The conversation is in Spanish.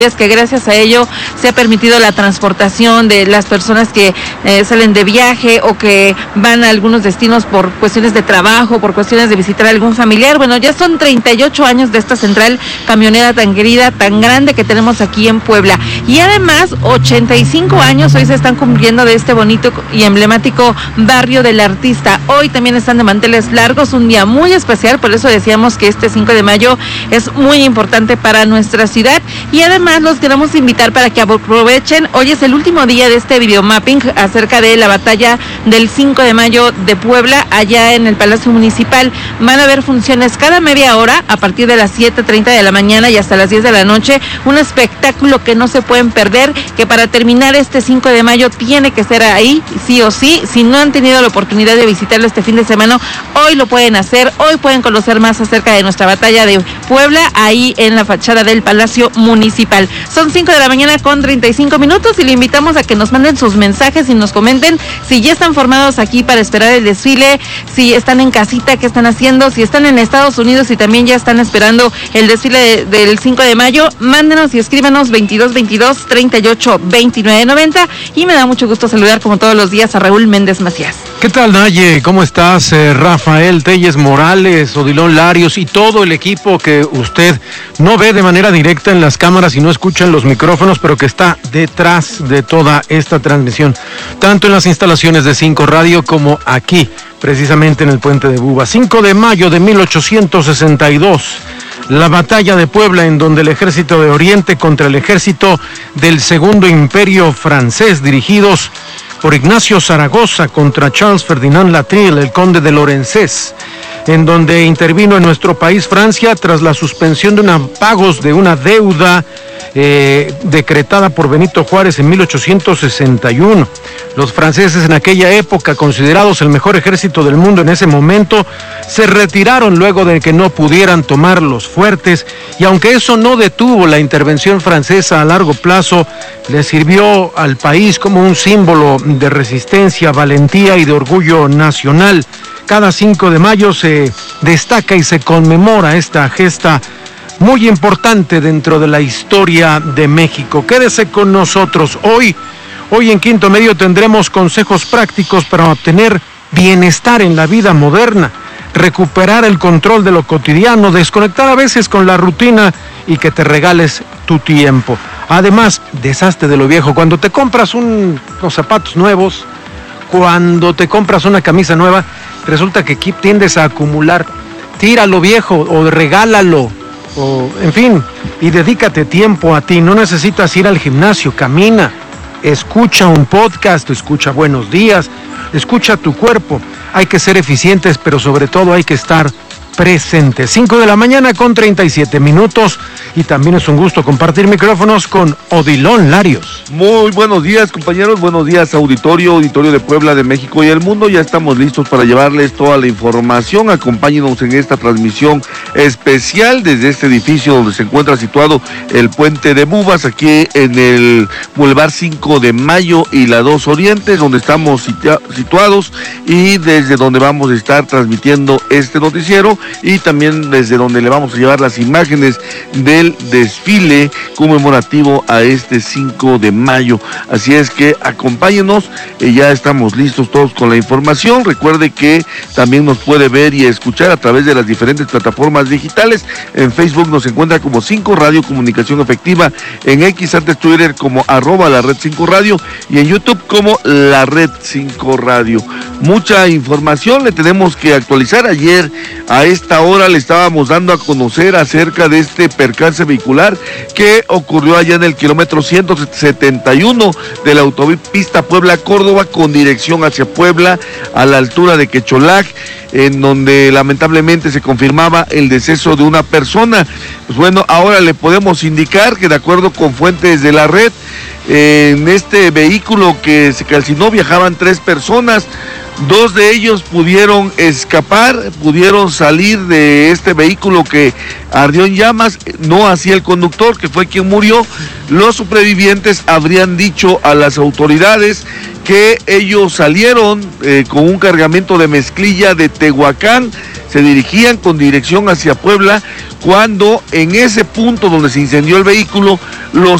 es que gracias a ello se ha permitido la transportación de las personas que salen de viaje o que van a algunos destinos por cuestiones de trabajo, por cuestiones de visitar a algún familiar. Bueno, ya son 38 años de esta central camionera tan querida, tan grande que tenemos aquí en Puebla. Y además, 85 años hoy se están cumpliendo de este bonito y emblemático barrio del Artista. Hoy también están de manteles largos, un día muy especial, por eso decíamos que este 5 de mayo es muy importante para nuestra ciudad. Y además los queremos invitar para que aprovechen. Hoy es el último día de este videomapping acerca de la batalla del 5 de mayo de Puebla, allá en el Palacio Municipal. Van a haber funciones cada media hora, a partir de las 7:30 de la mañana y hasta las 10 de la noche. Un espectáculo que no se pueden perder, que para terminar este 5 de mayo tiene que ser ahí, sí o sí. Si no han tenido la oportunidad de visitarlo este fin de semana, hoy lo pueden hacer. Hoy pueden conocer más acerca de nuestra batalla de Puebla, ahí en la fachada del Palacio Municipal. Son 5 de la mañana con 35 minutos y le invitamos a que nos manden sus mensajes y nos comenten si ya están formados aquí para esperar el desfile, si están en casita, qué están haciendo, si están en Estados Unidos y también ya están esperando el desfile del 5 de mayo. Mándenos y escríbanos 2222-382990 y me da mucho gusto saludar como todos los días a Raúl Méndez Macías. ¿Qué tal, Naye? ¿Cómo estás? Rafael Telles Morales, Odilon Larios y todo el equipo que usted no ve de manera directa en las cámaras y no escucha en los micrófonos, pero que está detrás de toda esta transmisión, tanto en las instalaciones de 5 Radio como aquí, precisamente en el Puente de Buba. 5 de mayo de 1862, la batalla de Puebla, en donde el ejército de Oriente contra el ejército del Segundo Imperio francés, dirigidos por Ignacio Zaragoza contra Charles Ferdinand Latrille, el conde de Lorenzés, en donde intervino en nuestro país Francia tras la suspensión de pagos de una deuda decretada por Benito Juárez en 1861. Los franceses en aquella época, considerados el mejor ejército del mundo en ese momento, se retiraron luego de que no pudieran tomar los fuertes, y aunque eso no detuvo la intervención francesa a largo plazo, le sirvió al país como un símbolo de resistencia, valentía y de orgullo nacional. Cada 5 de mayo se destaca y se conmemora esta gesta muy importante dentro de la historia de México. Quédese con nosotros. Hoy en Quinto Medio tendremos consejos prácticos para obtener bienestar en la vida moderna, recuperar el control de lo cotidiano, desconectar a veces con la rutina y que te regales tu tiempo. Además, deshazte de lo viejo. Cuando te compras unos zapatos nuevos, cuando te compras una camisa nueva, resulta que aquí tiendes a acumular. Tira lo viejo o regálalo, o en fin, y dedícate tiempo a ti. No necesitas ir al gimnasio, camina, escucha un podcast, escucha Buenos Días, escucha tu cuerpo. Hay que ser eficientes, pero sobre todo hay que estar presente. 5 de la mañana con 37 minutos y también es un gusto compartir micrófonos con Odilon Larios. Muy buenos días, compañeros, buenos días, auditorio de Puebla, de México y el mundo. Ya estamos listos para llevarles toda la información. Acompáñenos en esta transmisión especial desde este edificio donde se encuentra situado el Puente de Bubas, aquí en el Boulevard 5 de Mayo y la 2 Oriente, donde estamos situados y desde donde vamos a estar transmitiendo este noticiero, y también desde donde le vamos a llevar las imágenes del desfile conmemorativo a este 5 de mayo. Así es que acompáñenos, ya estamos listos todos con la información. Recuerde que también nos puede ver y escuchar a través de las diferentes plataformas digitales. En Facebook nos encuentra como 5 Radio Comunicación Efectiva, en X, antes Twitter, como @la red 5 Radio, y en YouTube como la red 5 Radio. Mucha información le tenemos que actualizar. Ayer a esta hora le estábamos dando a conocer acerca de este percance vehicular que ocurrió allá en el kilómetro 171 de la autopista Puebla-Córdoba con dirección hacia Puebla, a la altura de Quecholac, en donde lamentablemente se confirmaba el deceso de una persona. Pues bueno, ahora le podemos indicar que de acuerdo con fuentes de la red, en este vehículo que se calcinó viajaban 3 personas. 2 de ellos pudieron escapar, pudieron salir de este vehículo que ardió en llamas, no así el conductor, que fue quien murió. Los supervivientes habrían dicho a las autoridades que ellos salieron con un cargamento de mezclilla de Tehuacán, se dirigían con dirección hacia Puebla, cuando en ese punto donde se incendió el vehículo, los